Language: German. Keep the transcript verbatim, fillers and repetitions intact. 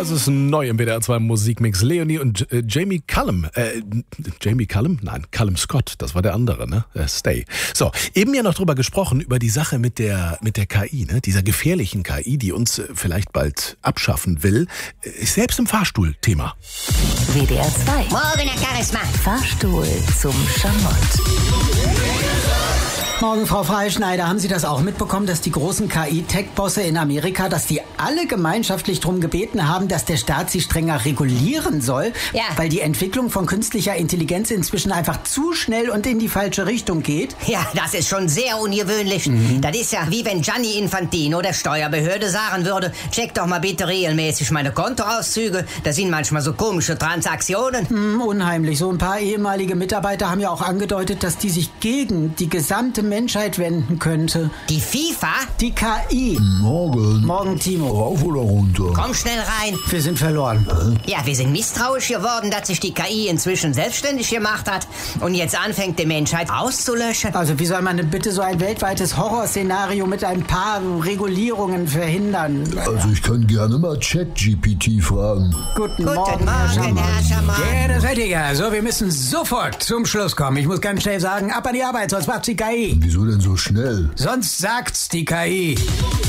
Das ist neu im W D R zwei Musikmix. Leonie und äh, Jamie Cullum. Äh, Jamie Cullum? Nein, Callum Scott. Das war der andere, ne? Äh, Stay. So, eben ja noch drüber gesprochen, über die Sache mit der, mit der K I, ne? Dieser gefährlichen K I, die uns äh, vielleicht bald abschaffen will. Ist selbst im Fahrstuhl Thema. W D R zwei. Morgen, Herr Charisma. Fahrstuhl zum Schamott. Morgen, Frau Freischneider. Haben Sie das auch mitbekommen, dass die großen K I-Tech-Bosse in Amerika, dass die alle gemeinschaftlich darum gebeten haben, dass der Staat sie strenger regulieren soll? Ja. Weil die Entwicklung von künstlicher Intelligenz inzwischen einfach zu schnell und in die falsche Richtung geht? Ja, das ist schon sehr ungewöhnlich. Mhm. Das ist ja wie wenn Gianni Infantino der Steuerbehörde sagen würde, check doch mal bitte regelmäßig meine Kontoauszüge. Da sind manchmal so komische Transaktionen. Hm, unheimlich. So ein paar ehemalige Mitarbeiter haben ja auch angedeutet, dass die sich gegen die gesamte Menschheit wenden könnte. Die FIFA? Die K I. Morgen. Morgen, Timo. Rauf oder runter? Komm schnell rein. Wir sind verloren. Ja, wir sind misstrauisch geworden, dass sich die K I inzwischen selbstständig gemacht hat und jetzt anfängt, die Menschheit auszulöschen. Also wie soll man denn bitte so ein weltweites Horrorszenario mit ein paar Regulierungen verhindern? Also ich kann gerne mal ChatGPT fragen. Guten, Guten Morgen, Morgen, Herr Schamann. Ja, das hätte ich ja. So, wir müssen sofort zum Schluss kommen. Ich muss ganz schnell sagen, ab an die Arbeit, sonst macht's die K I. Wieso denn so schnell? Sonst sagt's die K I.